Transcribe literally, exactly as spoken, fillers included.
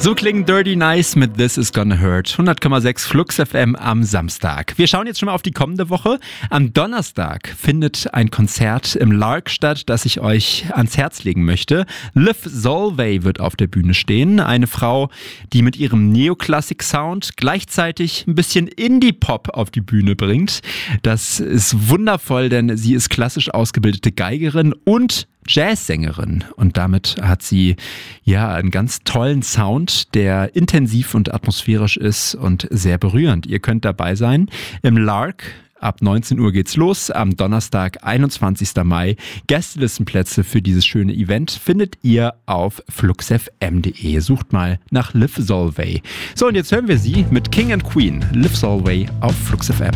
So klingen Dirty Nice mit This Is Gonna Hurt. hundert Komma sechs Flux F M am Samstag. Wir schauen jetzt schon mal auf die kommende Woche. Am Donnerstag findet ein Konzert im Lark statt, das ich euch ans Herz legen möchte. Liv Solvay wird auf der Bühne stehen. Eine Frau, die mit ihrem Neoklassik-Sound gleichzeitig ein bisschen Indie-Pop auf die Bühne bringt. Das ist wundervoll, denn sie ist klassisch ausgebildete Geigerin und Jazzsängerin und damit hat sie ja einen ganz tollen Sound, der intensiv und atmosphärisch ist und sehr berührend. Ihr könnt dabei sein im Lark. Ab neunzehn Uhr geht's los, am Donnerstag, einundzwanzigsten Mai. Gästelistenplätze für dieses schöne Event findet ihr auf fluxfm punkt de. Sucht mal nach Liv Solvay. So, und jetzt hören wir sie mit King and Queen. Liv Solvay auf Flux F M.